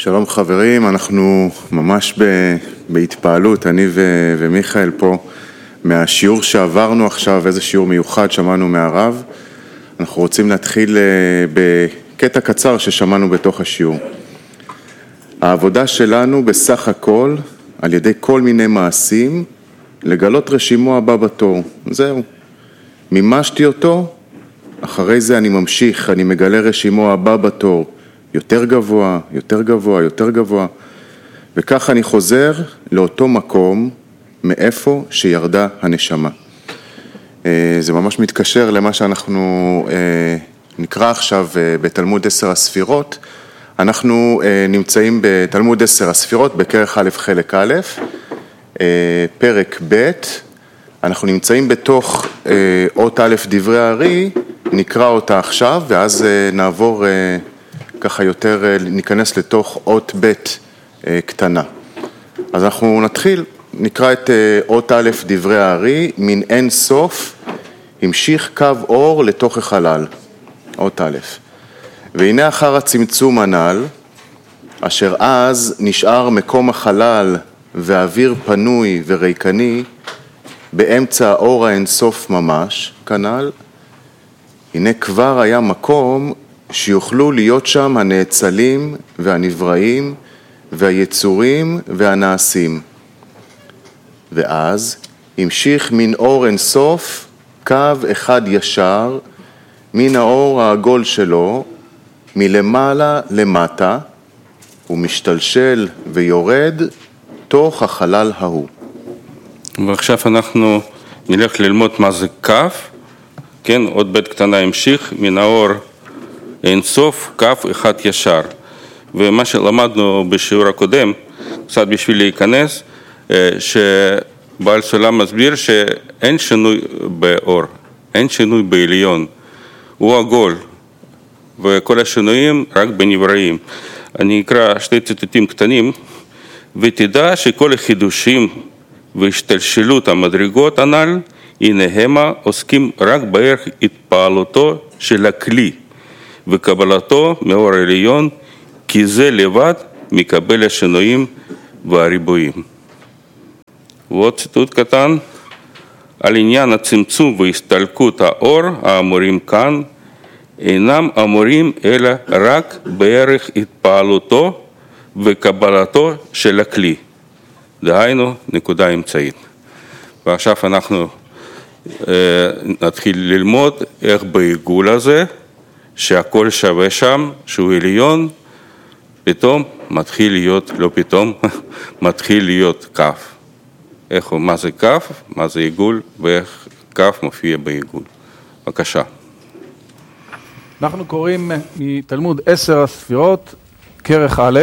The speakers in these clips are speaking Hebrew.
שלום חברים, אנחנו ממש בהתפעלות, אני ומיכאל פה, מהשיעור שעברנו עכשיו, איזה שיעור מיוחד שמענו מהרב. אנחנו רוצים להתחיל בקטע קצר ששמענו בתוך השיעור. העבודה שלנו בסך הכל, על ידי כל מיני מעשים, לגלות רשימו הבא בתור. זהו. מימשתי אותו, אחרי זה אני ממשיך, אני מגלה רשימו הבא בתור. יותר גבוה, יותר גבוה, יותר גבוה. וכך אני חוזר לאותו מקום מאיפה שירדה הנשמה. זה ממש מתקשר למה שאנחנו נקרא עכשיו בתלמוד 10 הספירות. אנחנו נמצאים בתלמוד 10 הספירות, בכרך א' חלק א', פרק ב'. אנחנו נמצאים בתוך אות א' דברי הארי, נקרא אותה עכשיו, ואז נעבור ככה יותר, ניכנס לתוך אות ב' קטנה. אז אנחנו נתחיל, נקרא את אות א' דברי הארי, מן אין סוף, המשיך קו אור לתוך החלל, אות א'. והנה אחר הצמצום הנ"ל, אשר אז נשאר מקום החלל ואוויר פנוי וריקני, באמצע האור האין סוף ממש, כנ"ל, הנה כבר היה מקום שיוכלו להיות שם הנאצלים והנבראים והיצורים והנעשים. ואז המשיך מן אור אין סוף קו אחד ישר מן האור העגול שלו מלמעלה למטה ומשתלשל ויורד תוך החלל ההוא. ועכשיו אנחנו נלך ללמוד מה זה קו, כן, עוד בית קטנה המשיך מן האור אין סוף קו אחד ישר. ומה שלמדנו בשיעור הקודם, קצת בשביל להיכנס, שבעל סולם מסביר שאין שינוי באור, אין שינוי בעליון, הוא עגול, וכל השינויים רק בנבראים. אני אקרא שתי ציטוטים קטנים, ותדע שכל החידושים והשתלשלות המדרגות הנ"ל, הנה המה עוסקים רק בערך התפעלותו של הכלי, וקבלתו מאור העליון, כי זה לבד מקבל השינויים והריבועים. ועוד ציטוט קטן, על עניין הצמצום והסתלקות האור האמורים כאן, אינם אמורים אלא רק בערך התפעלותו וקבלתו של הכלי. דהיינו, נקודה אמצעית. ועכשיו אנחנו נתחיל ללמוד איך בעיגול הזה, שהכל שווה שם, שהוא עליון, פתאום מתחיל להיות, לא פתאום, מתחיל להיות כף. מה זה כף, מה זה עיגול, ואיך כף מופיע בעיגול. בבקשה. אנחנו קוראים מתלמוד 10 הספירות, כרך א',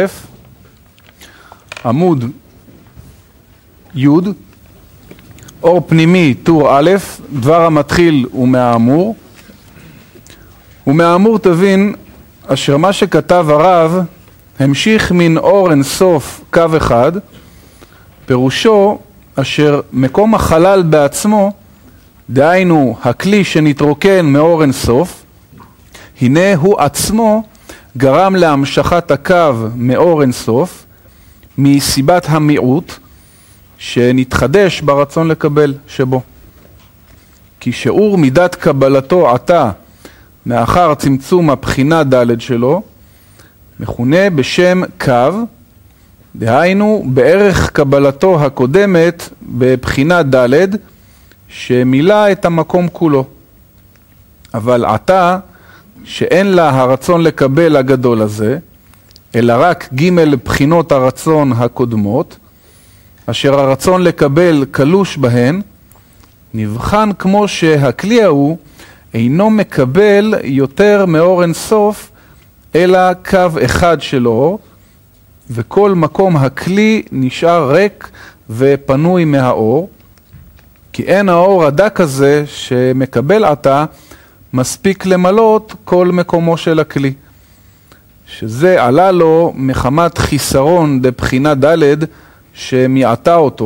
עמוד י', אור פנימי, טור א', דבר המתחיל ומהאמור. ומהאמור תבין, אשר מה שכתב הרב, המשיך מן אור אין סוף קו אחד, פירושו אשר מקום החלל בעצמו, דהיינו הכלי שנתרוקן מאור אין סוף, הנה הוא עצמו גרם להמשכת הקו מאור אין סוף, מסיבת המיעוט, שנתחדש ברצון לקבל שבו. כי שיעור מידת קבלתו עתה, מאחר צמצום הבחינה ד' שלו, מכונה בשם קו, דהיינו בערך קבלתו הקודמת בבחינה ד' שמילא את המקום כולו. אבל עתה, שאין לה הרצון לקבל הגדול הזה, אלא רק ג' בחינות הרצון הקודמות, אשר הרצון לקבל קלוש בהן, נבחן כמו שהכלי ההוא אינו מקבל יותר מאור אין סוף, אלא קו אחד של אור, וכל מקום הכלי נשאר ריק ופנוי מהאור, כי אין האור הדק הזה שמקבל עתה מספיק למלות כל מקומו של הכלי, שזה עלה לו מחמת חיסרון דבחינה ד' שמיעטה אותו.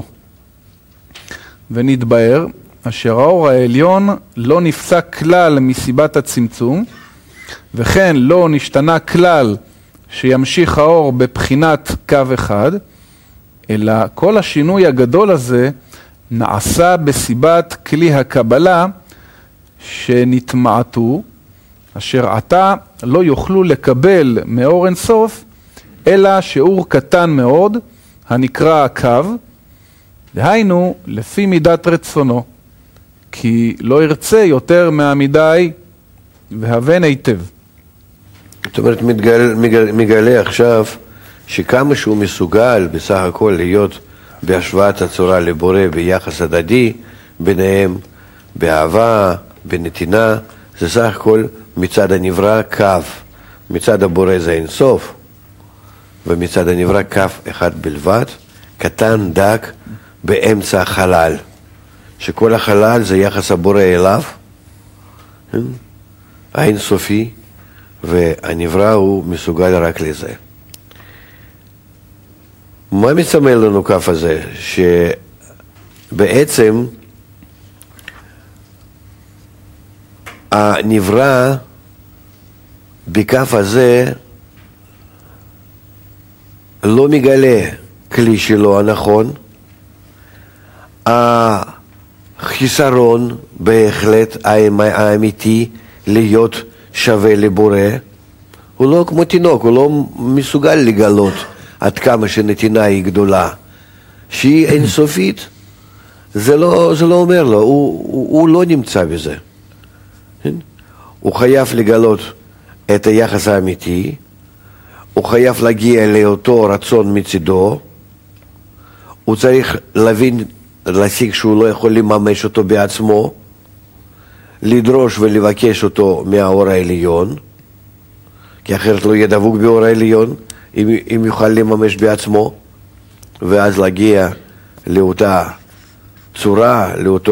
ונתבהר אשר האור העליון לא נפסק כלל מסיבת הצמצום, וכן לא נשתנה כלל שימשיך האור בבחינת קו אחד, אלא כל השינוי הגדול הזה נעשה בסיבת כלי הקבלה שנתמעטו, אשר עתה לא יוכלו לקבל מאור אין סוף, אלא שיעור קטן מאוד, הנקרא הקו, דהיינו לפי מידת רצונו, כי לא ירצה יותר מהמידי והבן היטב. זאת אומרת, מגלה עכשיו שכמה שהוא מסוגל בסך הכל להיות בהשוואת הצורה לבורא ביחס הדדי ביניהם, באהבה, בנתינה, זה סך הכל מצד הנברא קו, מצד הבורא זה אין סוף, ומצד הנברא קו אחד בלבד, קטן, דק, באמצע החלל, שכל החלל זה יחס הבורא אליו, האין סופי, והנברא הוא מסוגל רק לזה. מה מסמל לנו קו הזה? שבעצם הנברא בקו הזה לא מגלה כלי שלו הנכון, החיסרון בהחלט האמיתי להיות שווה לבורא, הוא לא כמו תינוק, הוא לא מסוגל לגלות עד כמה שנתינה היא גדולה, שהיא אינסופית, זה לא אומר לו, הוא לא נמצא בזה. הוא חייב לגלות את היחס האמיתי, הוא חייב להגיע לאותו רצון מצידו, הוא צריך להשיג שהוא לא יכול לממש אותו בעצמו, לדרוש ולבקש אותו מהאור העליון, כי אחרת לא יהיה דבוק באור העליון, אם יוכל לממש בעצמו, ואז להגיע לאותה צורה,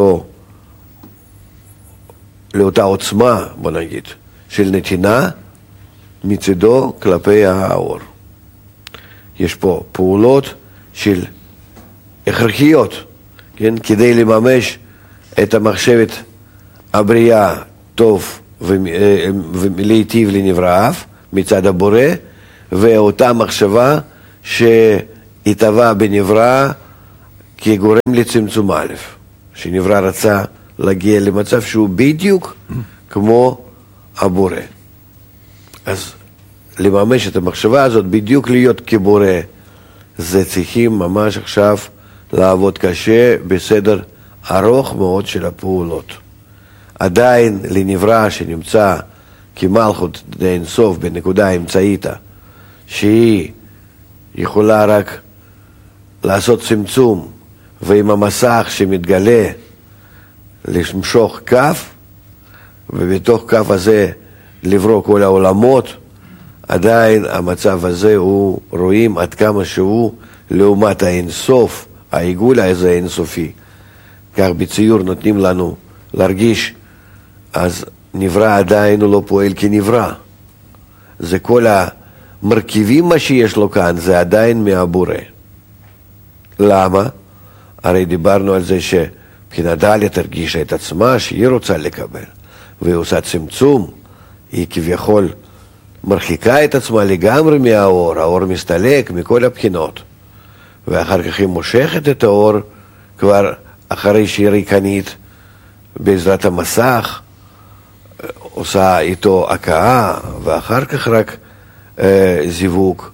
לאותה עוצמה, בוא נגיד, של נתינה מצידו כלפי האור. יש פה פעולות של הכרחיות, כן? כדי לממש את המחשבת הבריאה טוב ולהיטיב לנבראיו מצד הבורא, ואותה מחשבה שהתהווה בנברא כגורם לצמצום א', שנברא רצה להגיע למצב שהוא בדיוק כמו הבורא. אז לממש את המחשבה הזאת, בדיוק להיות כבורא, זה צריכים ממש עכשיו לעבוד קשה בסדר ארוך מאוד של הפעולות. עדיין לנברא שנמצא כמלכות אין סוף בנקודה האמצעית, שהיא יכולה רק לעשות צמצום, ועם המסך שמתגלה למשוך כף, ובתוך כף הזה לברוא כל העולמות, עדיין המצב הזה הוא רואים עד כמה שהוא לעומת האינסוף, העיגול הזה אינסופי. כך בציור נותנים לנו להרגיש, אז נברא עדיין הוא לא פועל כנברא. זה כל המרכיבים מה שיש לו כאן, זה עדיין מהבורא. למה? הרי דיברנו על זה שבחינה ד' הרגישה את עצמה שהיא רוצה לקבל, והיא עושה צמצום, היא כביכול מרחיקה את עצמה לגמרי מהאור, האור מסתלק מכל הבחינות, ואחר כך היא מושכת את האור כבר אחרי שהיא ריקנית בעזרת המסך, עושה איתו הקאה, ואחר כך רק זיווג.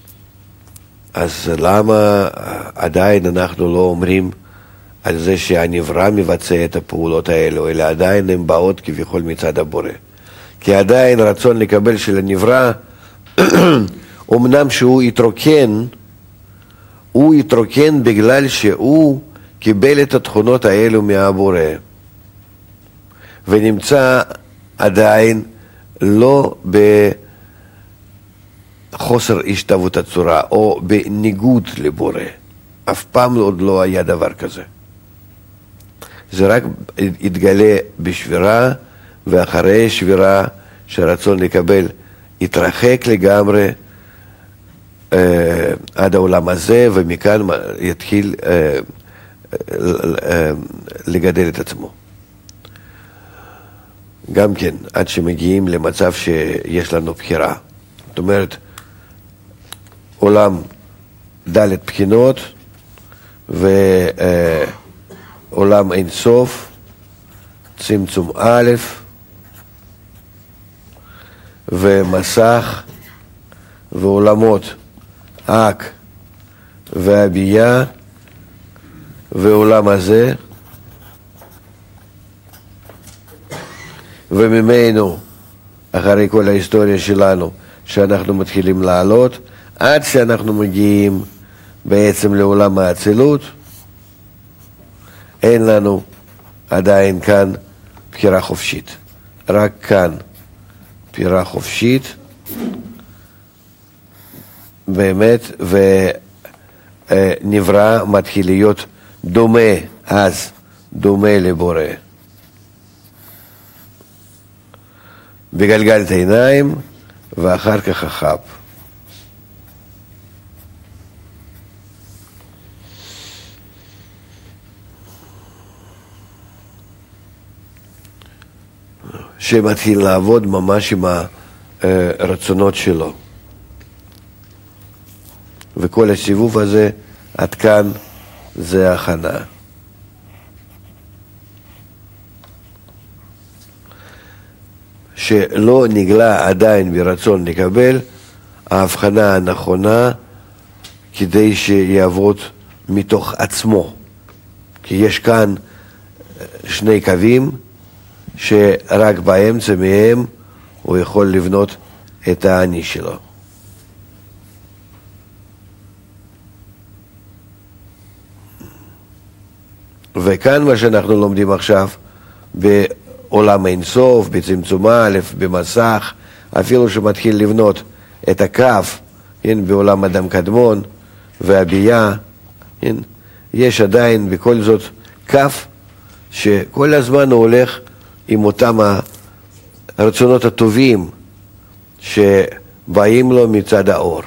אז למה עדיין אנחנו לא אומרים על זה שהנברא מבצע את הפעולות האלו, אלא עדיין הן באות כביכול מצד הבורא? כי עדיין רצון לקבל של הנברא, אמנם שהוא יתרוקן, הוא יתרוקן בגלל שהוא קיבל את התכונות האלו מהבורא, ונמצא עדיין לא בחוסר השתוות הצורה, או בניגוד לבורא. אף פעם עוד לא היה דבר כזה. זה רק התגלה בשבירה, ואחרי שבירה שרצון לקבל התרחק לגמרי עד העולם הזה, ומכאן יתחיל לגדל את עצמו. גם כן, עד שמגיעים למצב שיש לנו בחירה. זאת אומרת, עולם ד' בחינות ועולם אין סוף, צמצום א' ומסך ועולמות אק והבייה ועולם הזה, וממנו אחרי כל ההיסטוריה שלנו שאנחנו מתחילים לעלות עד שאנחנו מגיעים בעצם לעולם האצילות, אין לנו עדיין כאן בחירה חופשית, רק כאן בחירה חופשית באמת, ונברא מתחיל להיות דומה, אז דומה לבורא. בגלגלת העיניים ואחר כך החב. שמתחיל לעבוד ממש עם הרצונות שלו. וכל הסיבוב הזה עד כאן זה הכנה. שלא נגלה עדיין ברצון לקבל ההבחנה הנכונה כדי שיעבוד מתוך עצמו. כי יש כאן שני קווים שרק באמצע מהם הוא יכול לבנות את האני שלו. וכאן מה שאנחנו לומדים עכשיו בעולם אין סוף, בצמצום א', במסך, אפילו שמתחיל לבנות את הקו, בעולם אדם קדמון והבייה, יש עדיין בכל זאת קו שכל הזמן הוא הולך עם אותם הרצונות הטובים שבאים לו מצד האור.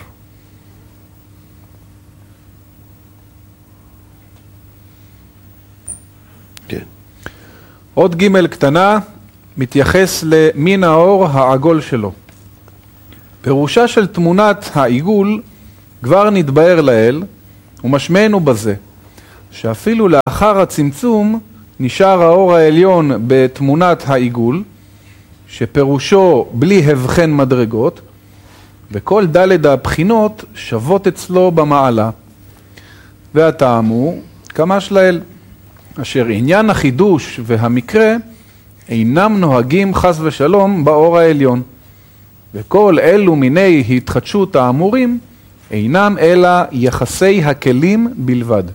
עוד ג' קטנה מתייחס למין האור העגול שלו. פירושה של תמונת העיגול כבר נתבהר לאל, ומשמענו בזה, שאפילו לאחר הצמצום נשאר האור העליון בתמונת העיגול, שפירושו בלי הבחן מדרגות, וכל ד' הבחינות שוות אצלו במעלה. והטעם הוא כמש לאל, אשר עניין החידוש והמקרה אינם נוהגים חס ושלום באור העליון, וכל אלו מיני התחדשות האמורים אינם אלא יחסי הכלים בלבד.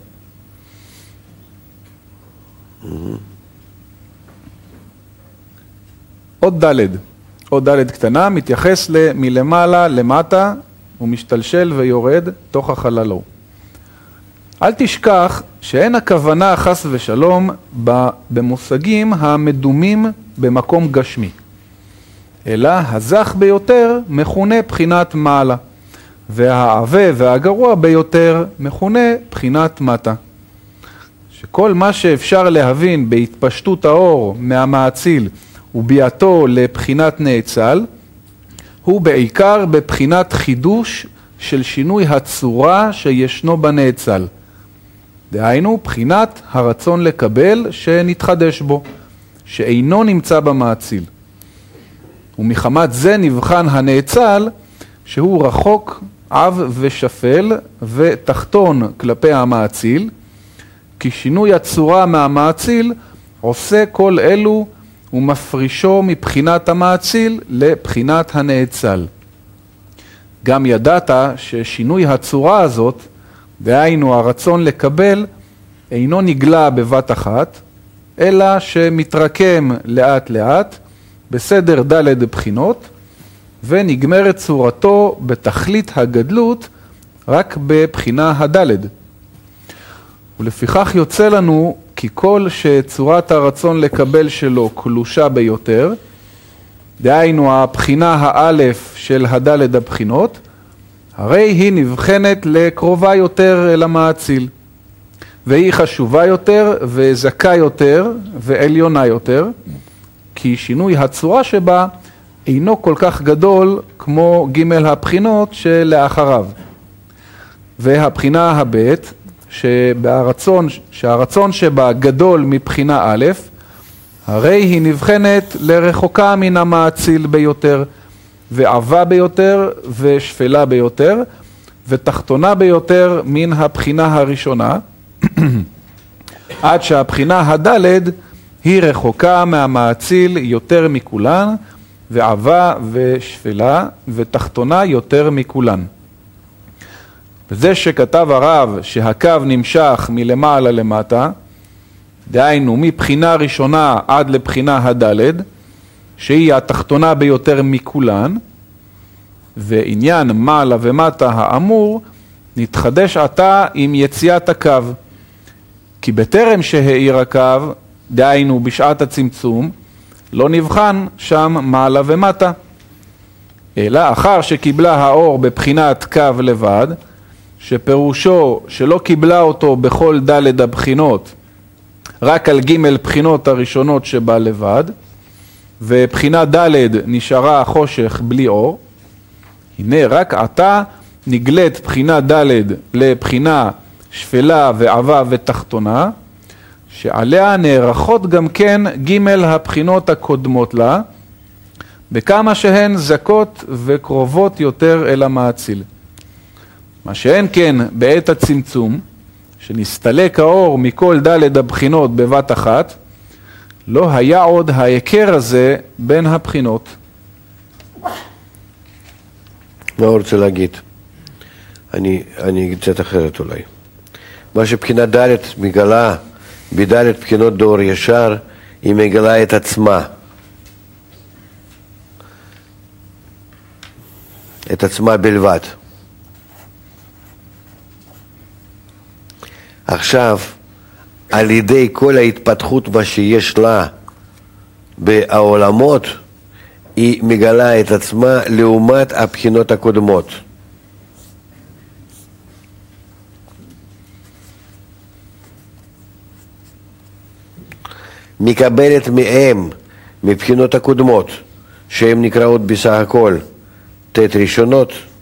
עוד ד' קטנה מתייחס מלמעלה למטה ומשתלשל ויורד תוך החללו. אל תשכח שאין הכוונה חס ושלום במושגים המדומים במקום גשמי, אלא הזך ביותר מכונה בחינת מעלה, והעווה והגרוע ביותר מכונה בחינת מטה. שכל מה שאפשר להבין בהתפשטות האור מהמאציל וביאתו לבחינת נאצל, הוא בעיקר בבחינת חידוש של שינוי הצורה שישנו בנאצל. דהיינו, בחינת הרצון לקבל שנתחדש בו, שאינו נמצא במאציל. ומחמת זה נבחן הנאצל, שהוא רחוק, עב ושפל ותחתון כלפי המאציל, כי שינוי הצורה מהמאציל עושה כל אלו ומפרישו מבחינת המאציל לבחינת הנאצל. גם ידעת ששינוי הצורה הזאת, דהיינו הרצון לקבל, אינו נגלה בבת אחת, אלא שמתרקם לאט לאט בסדר ד' בחינות, ונגמרת צורתו בתכלית הגדלות רק בבחינה הד'. ולפיכך יוצא לנו כי כל שצורת הרצון לקבל שלו קלושה ביותר, דהיינו הבחינה האלף של הד' הבחינות, הרי היא נבחנת לקרובה יותר אל המאציל, והיא חשובה יותר וזכה יותר ועליונה יותר, כי שינוי הצורה שבה אינו כל כך גדול כמו ג' הבחינות שלאחריו. והבחינה הבית, שהרצון שבה גדול מבחינה א', הרי היא נבחנת לרחוקה מן המאציל ביותר, ועבה ביותר, ושפלה ביותר, ותחתונה ביותר מן הבחינה הראשונה, עד שהבחינה הדלת היא רחוקה מהמאציל יותר מכולן, ועבה ושפלה, ותחתונה יותר מכולן. וזה שכתב הרב שהקו נמשך מלמעלה למטה, דהיינו מבחינה ראשונה עד לבחינה הדלת, שהיא התחתונה ביותר מכולן, ועניין מעלה ומטה האמור נתחדש עתה עם יציאת הקו. כי בטרם שהאיר הקו, דהיינו בשעת הצמצום, לא נבחן שם מעלה ומטה. אלא אחר שקיבלה האור בבחינת קו לבד, שפירושו שלא קיבלה אותו בכל ד' הבחינות, רק על ג' בחינות הראשונות שבה לבד, ובחינה ד' נשארה חושך בלי אור, הנה רק עתה נגלית בחינה ד' לבחינה שפלה ועבה ותחתונה, שעליה נערכות גם כן ג' הבחינות הקודמות לה, בכמה שהן זכות וקרובות יותר אל המאציל. מה שאין כן בעת הצמצום, שנסתלק האור מכל ד' הבחינות בבת אחת, לא היה עוד ההיכר הזה בין הבחינות. מה הוא רוצה להגיד? אני אגיד קצת אחרת אולי. מה שבחינה ד' מגלה בד' בחינות דור ישר, היא מגלה את עצמה. את עצמה בלבד. עכשיו, על ידי כל ההתפתחות מה שיש לה בעולמות, היא מגלה את עצמה לעומת הבחינות הקודמות. מקבלת מהם, מבחינות הקודמות, שהן נקראות בסך הכל ת' ראשונות,